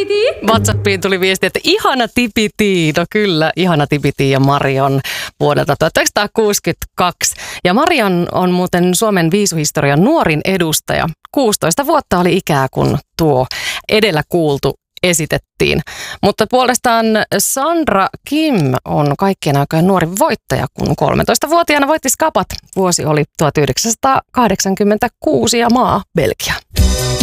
WhatsAppiin tuli viesti, että ihana Tipiti. No kyllä, ihana Tipiti ja Marion vuodelta 1962. Ja Marion on muuten Suomen viisuhistorian nuorin edustaja. 16 vuotta oli ikää, kun tuo edellä kuultu esitettiin. Mutta puolestaan Sandra Kim on kaikkien aikojen nuori voittaja, kun 13-vuotiaana voitti Skapat. Vuosi oli 1986 ja maa Belgia.